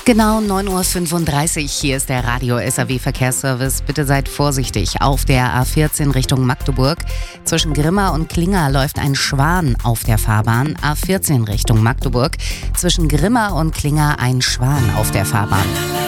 Genau 9.35 Uhr, hier ist der Radio SAW Verkehrsservice. Bitte seid vorsichtig. Auf der A14 Richtung Magdeburg. Zwischen Grimma und Klinga läuft ein Schwan auf der Fahrbahn. A14 Richtung Magdeburg. Zwischen Grimma und Klinga ein Schwan auf der Fahrbahn.